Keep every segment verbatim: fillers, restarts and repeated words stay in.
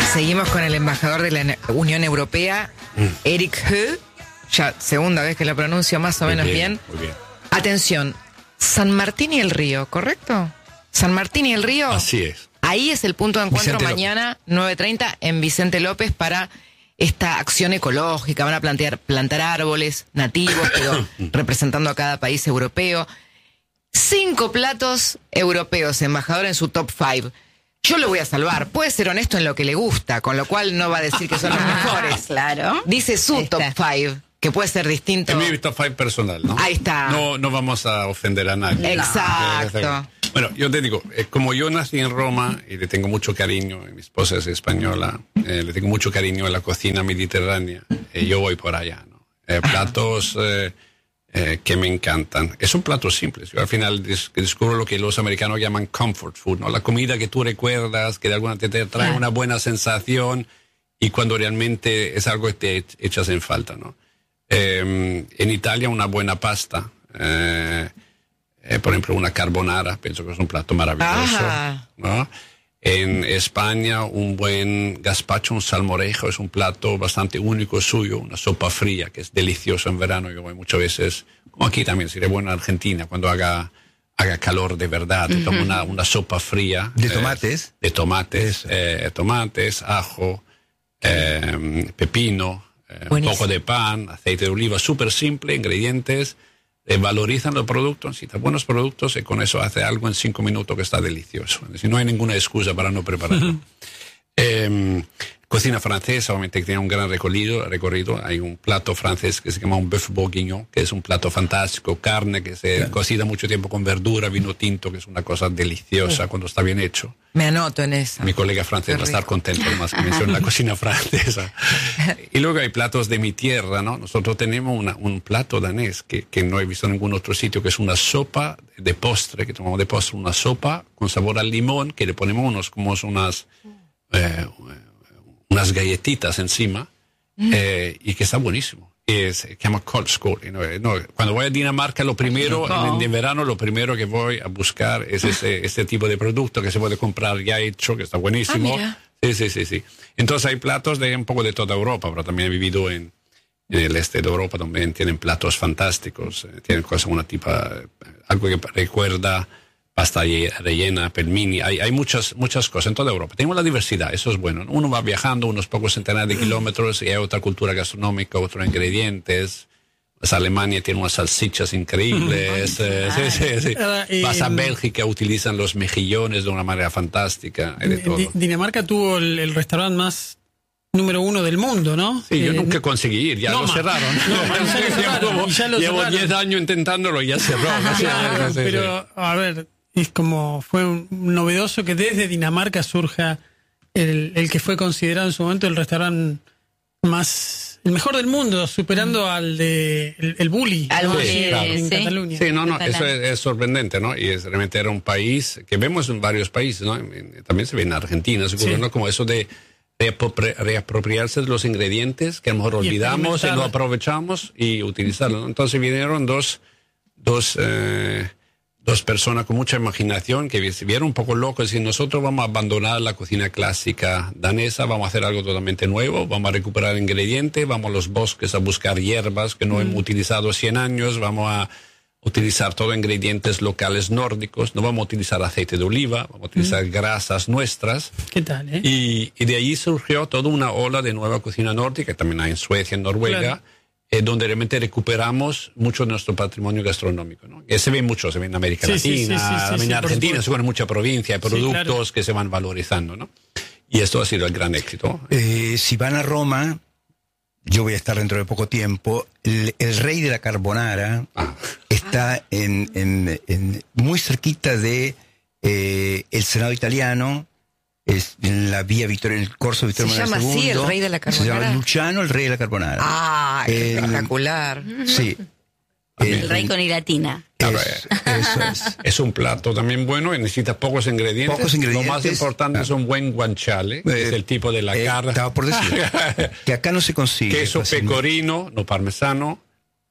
Seguimos con el embajador de la Unión Europea, mm. Erik Höegh. Ya segunda vez que lo pronuncio más o muy menos bien, bien. Muy bien. Atención, San Martín y el Río, ¿correcto? San Martín y el Río. Así es. Ahí es el punto de encuentro Vicente mañana, nueve treinta, en Vicente López para esta acción ecológica. Van a plantear, plantar árboles nativos, pero representando a cada país europeo. Cinco platos europeos, embajador en su top five. Yo lo voy a salvar. Puede ser honesto en lo que le gusta, con lo cual no va a decir que son los mejores. Claro. Dice su Está. top five, que puede ser distinto. Es mi top five personal, ¿no? Ahí está. No, no vamos a ofender a nadie. Exacto. Bueno, yo te digo, eh, como yo nací en Roma y le tengo mucho cariño, y mi esposa es española, eh, le tengo mucho cariño a la cocina mediterránea, eh, yo voy por allá, ¿no? Eh, platos eh, eh, que me encantan. Es un plato simple. Yo al final des- descubro lo que los americanos llaman comfort food, ¿no? La comida que tú recuerdas, que de alguna manera te trae una buena sensación y cuando realmente es algo que te echas en falta, ¿no? Eh, en Italia una buena pasta, eh, eh, por ejemplo una carbonara, pienso que es un plato maravilloso, ¿no? En España un buen gazpacho, un salmorejo, es un plato bastante único suyo, una sopa fría que es delicioso en verano. Yo voy muchas veces, como aquí también, sería bueno en Argentina, cuando haga, haga calor de verdad, uh-huh. tomo una, una sopa fría. ¿De tomates? Eh, de tomates, eh, tomates, ajo, eh, pepino, eh, un poco de pan, aceite de oliva, súper simple, ingredientes. Eh, valorizan los productos, necesitan buenos productos y con eso hace algo en cinco minutos que está delicioso. Es decir, no hay ninguna excusa para no prepararlo. eh, cocina francesa, obviamente, que tiene un gran recorrido, recorrido. Hay un plato francés que se llama un bœuf bourguignon, que es un plato fantástico, carne que se claro. cocina mucho tiempo con verdura, vino tinto, que es una cosa deliciosa uh. cuando está bien hecho. Me anoto en eso. Mi colega francés va a estar contento más que mencione la cocina francesa. Y luego hay platos de mi tierra, ¿no? Nosotros tenemos una, un plato danés que, que no he visto en ningún otro sitio, que es una sopa de postre, que tomamos de postre una sopa con sabor al limón, que le ponemos unos, como unas, eh, unas galletitas encima, mm. eh, y que está buenísimo. Es, se llama Koldskål. ¿no? No, cuando voy a Dinamarca, lo primero, no. en, en verano, lo primero que voy a buscar es ese, este tipo de producto que se puede comprar ya hecho, que está buenísimo. Ah, sí, sí, sí, sí. Entonces hay platos de un poco de toda Europa, pero también he vivido en, en el este de Europa, también tienen platos fantásticos, eh, tienen cosas, una tipa, algo que recuerda pasta rellena, pelmini, hay, hay muchas, muchas cosas en toda Europa. Tenemos la diversidad, eso es bueno. Uno va viajando unos pocos centenares de kilómetros y hay otra cultura gastronómica, otros ingredientes. Pues Alemania tiene unas salchichas increíbles. eh, sí, sí, sí. Uh, Vas a Bélgica, utilizan los mejillones de una manera fantástica. Hay de todo. Dinamarca tuvo el, el restaurante más número uno del mundo, ¿no? Sí, yo eh, nunca conseguí ir, ya no, lo cerraron. No, ya lo cerraron, ya lo Llevo diez años intentándolo y ya cerró. Claro, sí, pero, sí. a ver, es como fue un novedoso que desde Dinamarca surja el, el que fue considerado en su momento el restaurante más, el mejor del mundo, superando mm. al de el, el Bulli, al ¿no? Bulli, sí, claro. en sí. Cataluña. Sí, no, no, eso es, es sorprendente, ¿no? Y es, realmente era un país que vemos en varios países, ¿no? También se ve en Argentina, seguro, sí. ¿no? Como eso de reapropiarse de los ingredientes que a lo mejor olvidamos y, y lo aprovechamos y utilizarlo, ¿no? Entonces vinieron dos, dos, eh, dos personas con mucha imaginación que se vieron un poco locos y nosotros vamos a abandonar la cocina clásica danesa, vamos a hacer algo totalmente nuevo, vamos a recuperar ingredientes, vamos a los bosques a buscar hierbas que no mm. hemos utilizado cien años, vamos a utilizar todo ingredientes locales nórdicos, no vamos a utilizar aceite de oliva, vamos a utilizar mm. grasas nuestras. ¿Qué tal, eh? Y, y de ahí surgió toda una ola de nueva cocina nórdica, también hay en Suecia, en Noruega, claro. eh, donde realmente recuperamos mucho de nuestro patrimonio gastronómico, ¿no? Que se ve mucho, se ve en América sí, Latina, sí, sí, sí, también sí, en sí, Argentina, se ve en mucha provincia, hay productos sí, claro. que se van valorizando, ¿no? Y esto ha sido el gran éxito. Eh, si van a Roma, yo voy a estar dentro de poco tiempo, el, el rey de la carbonara ah. está en, en, en muy cerquita de eh, el Senado italiano, es en la vía Vittorio, en el Corso Vittorio Emanuele segundo. ¿Se llama así el rey de la carbonara? Se llama Luciano, el rey de la carbonara. Ah, eh, espectacular. Sí. El, el rey con ilatina. Claro, es, eso es. Es un plato también bueno y necesita pocos ingredientes. Pocos ingredientes. Lo más importante ah. es un buen guanciale, que eh, es el tipo de la eh, carne. Estaba por decir que acá no se consigue. Queso pecorino, no parmesano,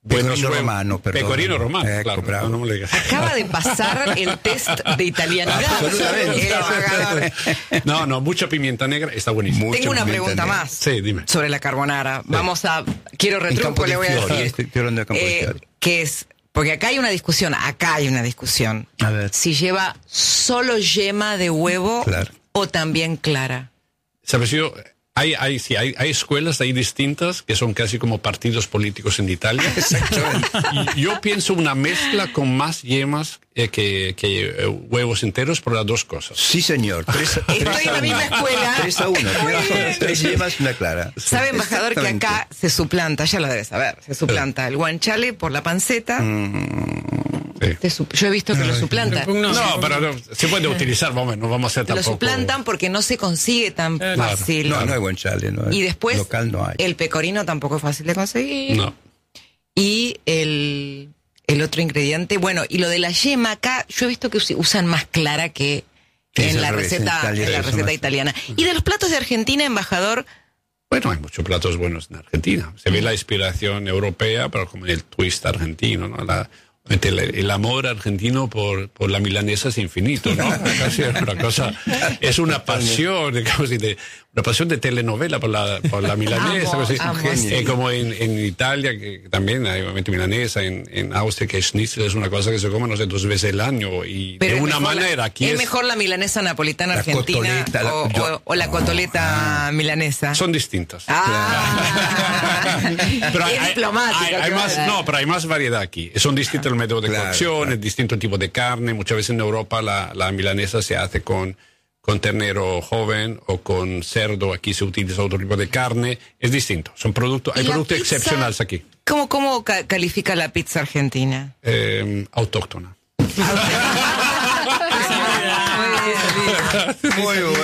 buenos Pecorino huevos. romano, perdón. Pecorino romano, Ecco, claro. bravo. No me lo digas. Acaba de pasar el test de italianidad. Absolutamente. El embajador. No, no, mucha pimienta negra, está buenísimo. Mucha Tengo una pimienta pregunta negra. más Sí, dime. sobre la carbonara. Vamos a... Quiero En retruco, Campo le de voy a Fiori, decir. estoy hablando de Campo de Eh, Fiori. que es... Porque acá hay una discusión, acá hay una discusión. A ver. Si lleva solo yema de huevo Claro. o también clara. ¿Sabes? Yo, hay, hay, sí, hay, hay escuelas ahí distintas que son casi como partidos políticos en Italia. Y yo pienso una mezcla con más yemas eh, que, que eh, huevos enteros por las dos cosas. Sí, señor. Tres, Estoy tres en la a misma uno. escuela. Tres a uno. tiene razón. Tres yemas y una clara. ¿Sabe, embajador, que Exactamente. acá se suplanta, ya lo debe saber, se suplanta el guanciale por la panceta? Sí. Te su- Yo he visto que lo suplantan. No, No, pero no, se puede utilizar, vamos, no vamos a hacer Lo tampoco... suplantan porque no se consigue tan Claro. fácil. No, no hay guanciale. No hay. Y después, Local no hay. el pecorino tampoco es fácil de conseguir. No. Y el, el otro ingrediente, bueno, y lo de la yema acá, yo he visto que us- usan más clara que Sí, es en al la revés, en receta, Italia en la usan receta más. italiana. Y de los platos de Argentina, embajador, Bueno, hay muchos platos buenos en Argentina. Se ve la inspiración europea, pero como el twist argentino, ¿no? La, el, el amor argentino por, por la milanesa es infinito, ¿no? Casi es una cosa, es una pasión, digamos, de, una pasión de telenovela por la, por la milanesa. Amo, así. amo, Eh, sí. como en, en Italia, que también hay obviamente milanesa, en, en Austria, que schnitzel es una cosa que se come, no sé, dos veces al año, y pero de es una mejor la- manera, aquí es, es... mejor la milanesa napolitana La argentina cotoleta, la- o, yo- o- o la cotoleta milanesa. Son distintas. Ah, Pero es diplomático. hay- hay que más, va. no, pero hay más variedad aquí. Son distintos el método de Claro, cocción, claro. es distinto tipo de carne. Muchas veces en Europa la, la milanesa se hace con, con ternero joven o con cerdo. Aquí se utiliza otro tipo de carne. Es distinto. Son productos, ¿Y hay la productos pizza? excepcionales aquí. ¿Cómo, cómo ca- califica la pizza argentina? Eh, autóctona. Muy bueno.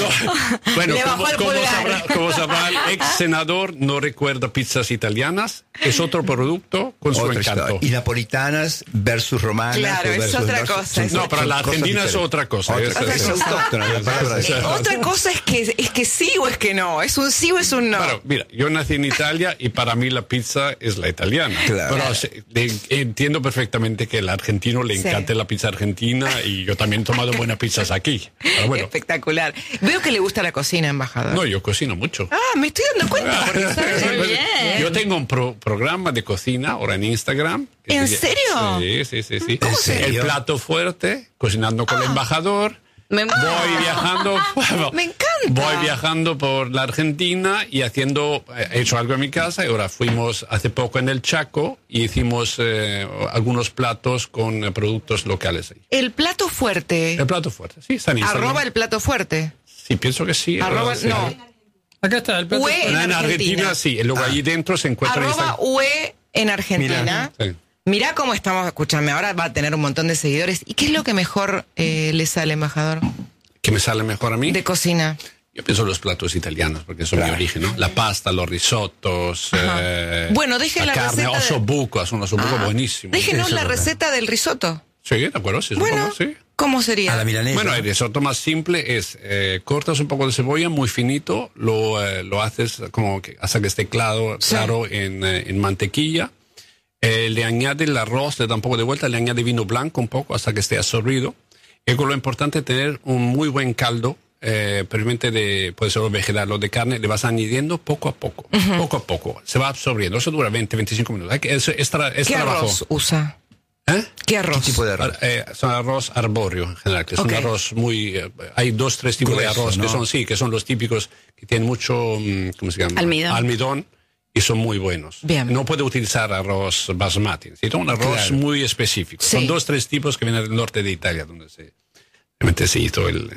Bueno, Le como, bajó el como pulgar. sabrá, como sabrá, el ex senador no recuerda pizzas italianas. Es otro producto con su Otra encanto. historia. Y napolitanas versus romanas. Claro, o es versus otra versus- cosa, son- es No, para son la cosas Argentina es diferentes. otra cosa. Otra Es- cosa. es- Es autóctona, la palabra es- Eh, otra cosa es que, es que sí o es que no. Es un sí o es un no. Claro, mira, yo nací en Italia y para mí la pizza es la italiana. Claro. Pero se- le- entiendo perfectamente que al argentino le Sí. encanta la pizza argentina y yo también he tomado buenas pizzas aquí. Pero bueno, Espectacular. Veo que le gusta la cocina, embajador. no, yo cocino mucho. Ah, me estoy dando cuenta. Porque sabe- Muy bien. Yo tengo un pro- programa de cocina ahora en Instagram. que ¿En se- serio? Sí, sí, sí, sí. ¿Cómo se- El plato fuerte, cocinando con el embajador. Me muero. Voy viajando. Me encanta. Voy viajando por la Argentina y haciendo, he hecho algo en mi casa. Y ahora fuimos hace poco en el Chaco y hicimos eh, algunos platos con eh, productos locales ahí. El plato fuerte. El plato fuerte, sí, está en Instagram. Arroba el plato fuerte. Sí, pienso que sí. Arroba, Sí. no. Acá está el plato. Ue En, en Argentina, Argentina. sí. Y luego allí dentro se encuentra en Arroba Instagram. U E en Argentina. Sí. Mirá cómo estamos, escúchame, ahora va a tener un montón de seguidores. ¿Y qué es lo que mejor eh, le sale, embajador? ¿Qué me sale mejor a mí? De cocina. Yo pienso los platos italianos, porque son mi origen, ¿no? La pasta, los risotos, eh, Bueno, dejen la carne, receta de- osobuco, es un osobuco buenísimo. Déjenos Eso la es verdad. receta del risotto. Sí, de acuerdo, sí, Bueno, supongo, sí. ¿cómo sería? A la milanesa. Bueno, el risotto más simple es eh, cortas un poco de cebolla muy finito, lo, eh, lo haces como que hasta que esté claro, Sí. claro en, eh, en mantequilla. Eh, le añade el arroz, le da un poco de vuelta, le añade vino blanco un poco hasta que esté absorbido. Y con lo importante es tener un muy buen caldo, eh, previamente de, puede ser vegetal o de carne, le vas añadiendo poco a poco, poco a poco. Se va absorbiendo, eso dura veinte, veinticinco minutos. Hay que- Es, es, tra- es ¿Qué trabajo. arroz usa? ¿Eh? ¿Qué arroz? ¿Qué tipo de arroz? Ar- eh, son arroz arbóreo en general, que es Ok. un arroz muy... eh, hay dos, tres tipos de Grueso, arroz que ¿no? son, sí, que son los típicos que tienen mucho, mm, ¿cómo se llama? Almidón. Almidón y son muy buenos. Bien. No puede utilizar arroz basmati, necesita un arroz Claro. muy específico. Sí. Son dos, tres tipos que vienen del norte de Italia, donde se, realmente se hizo el,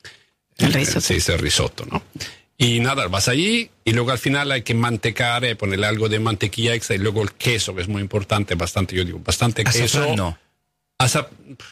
El risotto. se hizo el risotto, ¿no? Y nada, vas allí y luego al final hay que mantecar, eh, ponerle algo de mantequilla extra y luego el queso, que es muy importante, bastante, yo digo, bastante queso. Azafrán no. Asa-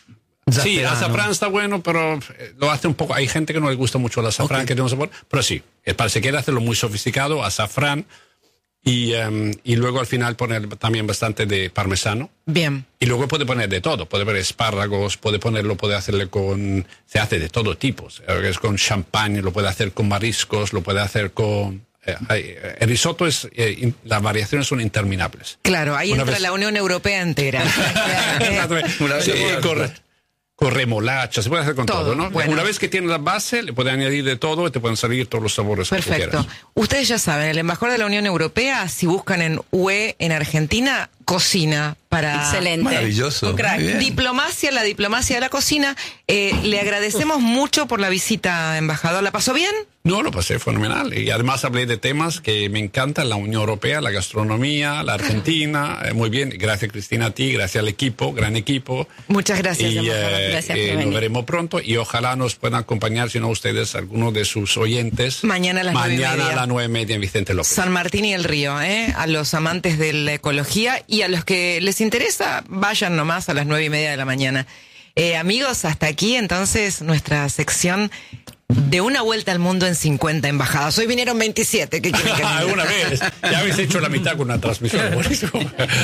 Sí, Zafferano. azafrán está bueno, pero eh, lo hace un poco. Hay gente que no le gusta mucho el azafrán, Ok. que tiene un sabor, pero sí, eh, para si quiere hacerlo muy sofisticado, azafrán y, em, y luego al final poner también bastante de parmesano. Bien. Y luego puede poner de todo, puede poner espárragos, puede ponerlo, puede hacerle con, se hace de todo tipo, es con champán, lo puede hacer con mariscos, lo puede hacer con eh, hay, el risotto es, eh, in, las variaciones son interminables. Claro, ahí Una entra vez- la Unión Europea entera. Una vez sí, con, con remolacha, se puede hacer con todo, Todo, ¿no? bueno. Una vez que tienes la base, le puedes añadir de todo y te pueden salir todos los sabores que tú Perfecto. quieras. Ustedes ya saben, el embajador de la Unión Europea, si buscan en U E en Argentina, cocina para... Excelente. Maravilloso. Un crack. Muy bien. Diplomacia, la diplomacia de la cocina. Eh, le agradecemos mucho por la visita, embajador. ¿La pasó bien? No, lo pasé fenomenal. Y además hablé de temas que me encantan, la Unión Europea, la gastronomía, la Argentina. Eh, muy bien, gracias Cristina a ti, gracias al equipo, gran equipo. Muchas gracias, Y embajador. eh, Gracias por eh, venir. nos veremos pronto y ojalá nos puedan acompañar, si no ustedes, algunos de sus oyentes. Mañana a las nueve y Mañana media. a las nueve y media en Vicente López. San Martín y el Río, ¿eh? A los amantes de la ecología y a los que les interesa, vayan nomás a las nueve y media de la mañana. Eh, amigos, hasta aquí entonces nuestra sección de una vuelta al mundo en cincuenta embajadas. Hoy vinieron veintisiete. ¿Qué quieren que diga? Alguna vez. Ya habéis hecho la mitad con una transmisión. Buenísimo.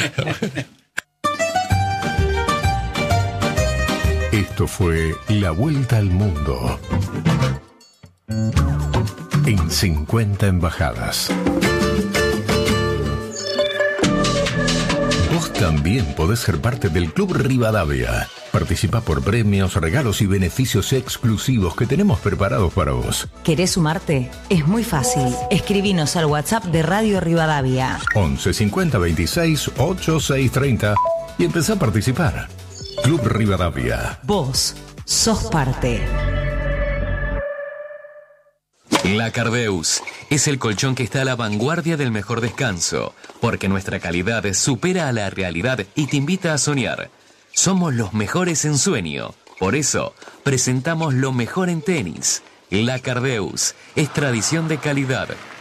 Esto fue La Vuelta al Mundo en cincuenta embajadas. Vos también podés ser parte del Club Rivadavia. Participa por premios, regalos y beneficios exclusivos que tenemos preparados para vos. ¿Querés sumarte? Es muy fácil. Escribinos al WhatsApp de Radio Rivadavia. once cincuenta veintiséis ochenta y seis treinta y empezá a participar. Club Rivadavia. Vos sos parte. La Cardeus es el colchón que está a la vanguardia del mejor descanso, porque nuestra calidad supera a la realidad y te invita a soñar. Somos los mejores en sueño, por eso presentamos lo mejor en tenis. La Cardeus es tradición de calidad.